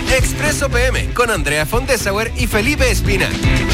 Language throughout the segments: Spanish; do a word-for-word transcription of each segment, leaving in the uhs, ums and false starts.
Expreso P M con Andrea Fontesauer y Felipe Espina.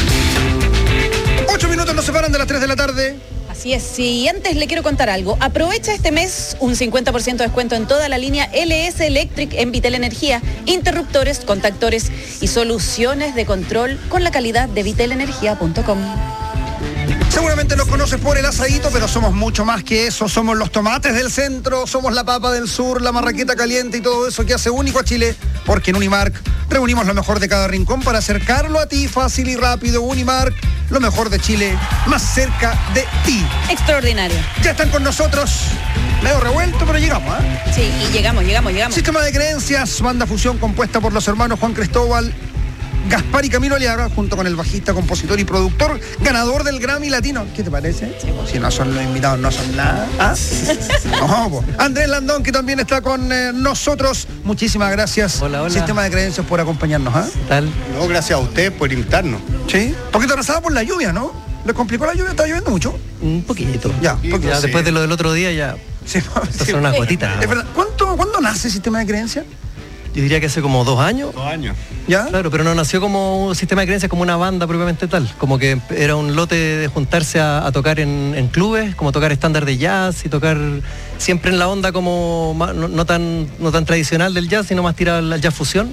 Ocho minutos nos separan de las tres de la tarde. Así es, y antes le quiero contar algo. Aprovecha este mes un cincuenta por ciento de descuento en toda la línea L S Electric en Vitel Energía. Interruptores, contactores y soluciones de control con la calidad de vitel energía punto com. Seguramente nos conoces por el asadito, pero somos mucho más que eso. Somos los tomates del centro, somos la papa del sur, la marraqueta caliente y todo eso que hace único a Chile. Porque en Unimark reunimos lo mejor de cada rincón para acercarlo a ti fácil y rápido. Unimark, lo mejor de Chile, más cerca de ti. Extraordinario. Ya están con nosotros. Medio revuelto, pero llegamos, ¿eh? Sí, y llegamos, llegamos, llegamos. Sistema de Creencias, banda fusión compuesta por los hermanos Juan Cristóbal, Gaspar y Camilo Aliaga, junto con el bajista, compositor y productor, ganador del Grammy Latino. ¿Qué te parece? Sí, si no son los invitados, no son nada. ¿Ah? No, po. Andrés Landón, que también está con eh, nosotros. Muchísimas gracias. Hola, hola. Sistema de Creencias por acompañarnos. ¿Ah? ¿Qué tal? No, gracias a ustedes por invitarnos. Sí, porque te atrasaba por la lluvia, ¿no? ¿Les complicó la lluvia? ¿Está lloviendo mucho? Un poquito. Ya, un poquito. Ya después de lo del otro día ya. Sí, Estas sí. son unas gotitas. Es verdad. ¿Cuánto, ¿Cuándo nace Sistema de Creencias? Yo diría que hace como dos años. Dos años. ¿Ya? Claro, pero no nació como un sistema de creencias, como una banda propiamente tal. Como que era un lote de juntarse a, a tocar en, en clubes, como tocar estándar de jazz y tocar siempre en la onda como ma- no, no tan no tan tradicional del jazz, sino más tirado al jazz fusión.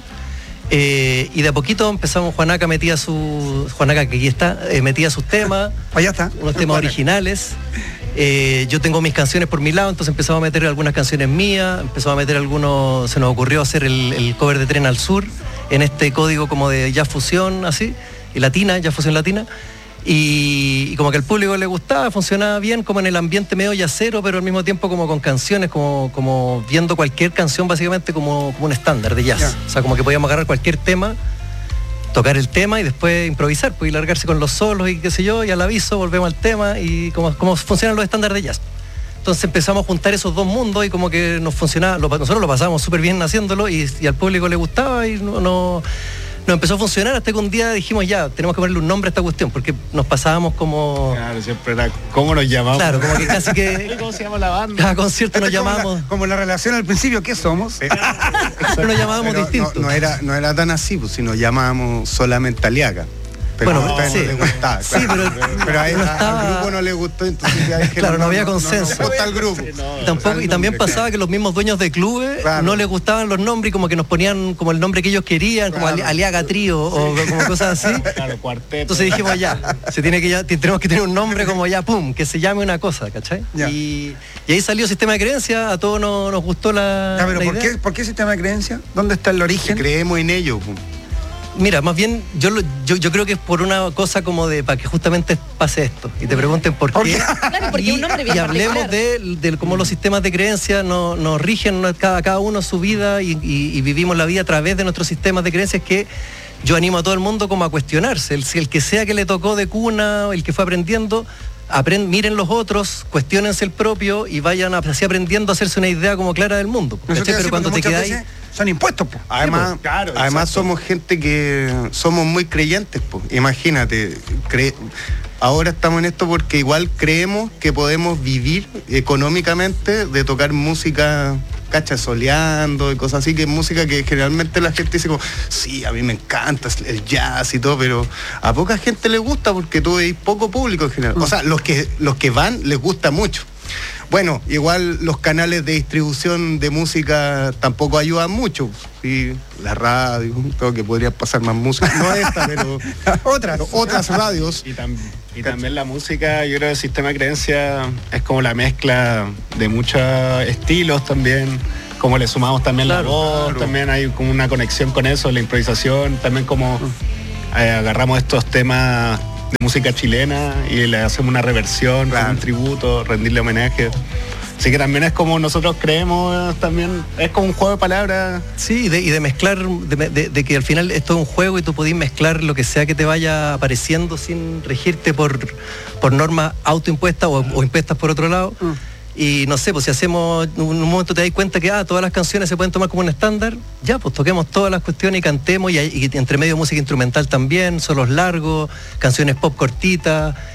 Eh, y de a poquito empezamos, Juanaca metía su. Juanaca, que aquí está, eh, metía sus temas, Allá está. unos temas originales. Eh, yo tengo mis canciones por mi lado, entonces empezamos a meter algunas canciones mías, empezamos a meter algunos, se nos ocurrió hacer el, el cover de Tren al Sur en este código como de jazz fusión, así, y latina, jazz fusión latina, y, y como que al público le gustaba, funcionaba bien como en el ambiente medio jazzero, pero al mismo tiempo como con canciones, como, como viendo cualquier canción básicamente como, como un estándar de jazz, Yeah. o sea, como que podíamos agarrar cualquier tema, tocar el tema y después improvisar, pues, y largarse con los solos y qué sé yo, y al aviso volvemos al tema y cómo, cómo funcionan los estándares de jazz. Entonces empezamos a juntar esos dos mundos y como que nos funcionaba, lo, nosotros lo pasábamos súper bien haciéndolo y, y al público le gustaba y no, no, nos empezó a funcionar hasta que un día dijimos ya, tenemos que ponerle un nombre a esta cuestión, porque nos pasábamos como... Claro, siempre era cómo nos llamamos. Claro, como que casi que... ¿Cómo se llama la banda? Cada concierto nos Esta es como llamábamos... la- Como la relación al principio, ¿qué somos? Pero nos llamábamos Pero distintos. No, no, era, no era tan así, pues, si nos llamábamos solamente Aliaga. Pero Bueno, a ustedes sí. no les gustaba. Sí, claro. pero- pero a, no a- estaba- al grupo no le gustó, entonces ya dijeron, Claro, no había consenso. No, nos gusta el grupo. Y, tampoco, y también pasaba que los mismos dueños de clubes Claro. no les gustaban los nombres y como que nos ponían como el nombre que ellos querían, como Claro. Ali- Aliaga Trío o como cosas así. Claro, cuarteto. Entonces dijimos ya, se tiene que ya, tenemos que tener un nombre como ya, pum, que se llame una cosa, ¿cachai? Ya. Y, y ahí salió Sistema de Creencias, a todos nos, nos gustó la, Ya, pero la ¿por idea. qué, ¿por qué Sistema de Creencias? ¿Dónde está el Que origen? creemos en ello. pues. Mira, más bien yo, lo- yo yo creo que es por una cosa como de para que justamente pase esto y te pregunten por ¿Por qué. qué? Claro, porque y, un nombre bien y hablemos particular. de, de cómo los sistemas de creencias nos, nos rigen ¿no? cada, cada uno su vida y, y- y vivimos la vida a través de nuestros sistemas de creencias que yo animo a todo el mundo como a cuestionarse. El, si el que sea que le tocó de cuna, el que fue aprendiendo, aprend, miren los otros, cuestionense el propio y vayan así aprendiendo a hacerse una idea como clara del mundo. Eso ¿cachai? quiere decir, Pero cuando porque te muchas quedáis... veces son impuestos, po. Además, claro, además exacto. somos gente que somos muy creyentes, pues. Imagínate, cre- ahora estamos en esto porque igual creemos que podemos vivir económicamente de tocar música, cacha, soleando y cosas así, que es música que generalmente la gente dice como, sí, a mí me encanta el jazz y todo, pero a poca gente le gusta porque tú veis poco público en general. O sea, los que, los que van les gusta mucho. Bueno, igual los canales de distribución de música tampoco ayudan mucho. Sí, la radio, todo que podría pasar más música. No esta, pero Otras. pero otras radios. Y, tam- y también la música, yo creo que el sistema de creencia es como la mezcla de muchos estilos también, como le sumamos también Claro, la voz, claro. también hay como una conexión con eso, la improvisación, también como eh, agarramos estos temas de música chilena y le hacemos una reversión, Claro. como un tributo, rendirle homenaje. Así que también es como nosotros creemos, también es como un juego de palabras. Sí, y de, y de mezclar, de, de- de que al final esto es un juego y tú podés mezclar lo que sea que te vaya apareciendo sin regirte por, por normas autoimpuestas o, o impuestas por otro lado. Mm. Y no sé, pues si hacemos, en un momento te das cuenta que ah, todas las canciones se pueden tomar como un estándar, ya, pues toquemos todas las cuestiones y cantemos, y, hay- y entre medio música instrumental también, solos largos, canciones pop cortitas,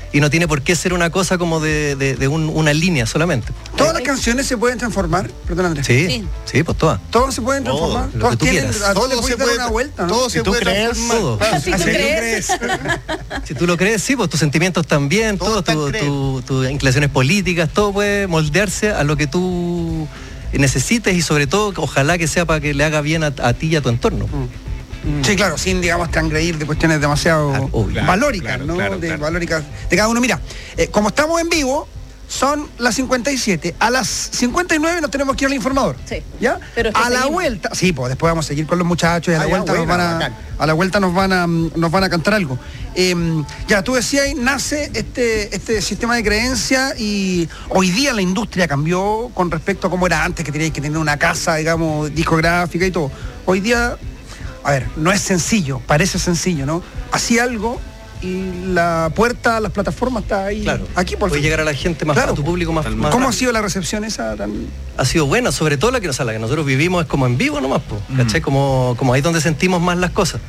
y no tiene por qué ser una cosa como de, de, de un, una línea solamente. ¿Todas las canciones se pueden transformar? Perdón, Andrés. Sí, Sí. sí, pues todas. ¿Todas se pueden Todo, transformar? lo Todas que tú tienen, quieras. a todos le Todo puedes se dar puede- una vuelta, ¿no? todo Si se tú puede crees, transformar. todo. Claro, Si tú si crees. Si tú lo crees, sí, pues tus sentimientos también, Todo todo, está en tu- creer. tu- tus inclinaciones políticas, todo puede moldearse a lo que tú necesites y sobre todo, ojalá que sea para que le haga bien a, a ti y a tu entorno. Sí, claro, sin, digamos, transgredir de cuestiones demasiado Ah, obvio. Claro, valóricas, claro, ¿no? claro, de claro. valóricas de cada uno. Mira, eh, como estamos en vivo, son las cincuenta y siete. A las cincuenta y nueve nos tenemos que ir al informador. Sí. ¿Ya? Pero es que a la seguimos. vuelta, sí, pues después vamos a seguir con los muchachos y a la Ah, ya, vuelta nos buena, van a, bacán. a la vuelta nos van a mm, nos van a cantar algo. Eh, ya, tú decías, nace este, este sistema de creencia y hoy día la industria cambió con respecto a cómo era antes, que teníais que tener una casa, digamos, discográfica y todo. Hoy día, a ver, no es sencillo, parece sencillo, ¿no? Hacía algo y la puerta a las plataformas está ahí. Claro, Aquí, por puede fin. llegar a la gente más, Claro. a tu público más, más ¿Cómo ha rápido. sido la recepción esa tan...? Ha sido buena, sobre todo la que, o sea, la que nosotros vivimos es como en vivo nomás, po, ¿cachai? Como, como ahí donde sentimos más las cosas.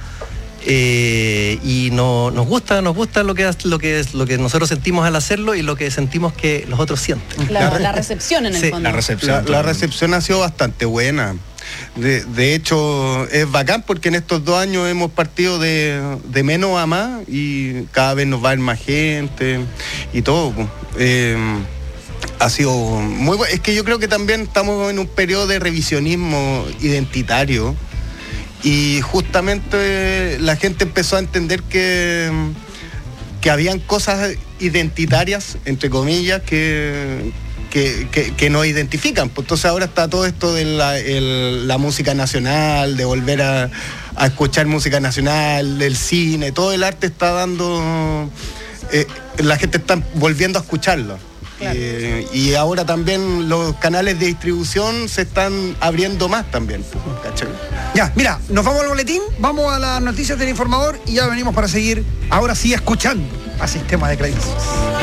Eh, y no, nos gusta, nos gusta lo que, ha- lo, que es, lo que nosotros sentimos al hacerlo y lo que sentimos que los otros sienten. La, la recepción en el Sí, fondo. La recepción. La, la recepción ha sido bastante buena. De, de hecho, es bacán porque en estos dos años hemos partido de, de menos a más y cada vez nos va a ir más gente y todo. pues. Eh, ha sido muy bueno. Es que yo creo que también estamos en un periodo de revisionismo identitario y justamente la gente empezó a entender que, que habían cosas identitarias, entre comillas, que... Que, que, que nos identifican. Pues entonces ahora está todo esto de la, el- la música nacional, de volver a, a escuchar música nacional, del cine, todo el arte está dando, eh, la gente está volviendo a escucharlo. Claro. Eh, y ahora también los canales de distribución se están abriendo más también. ¿Cachai? Ya, mira, nos vamos al boletín, vamos a las noticias del informador y ya venimos para seguir, ahora sí, escuchando a Sistema de Creencias.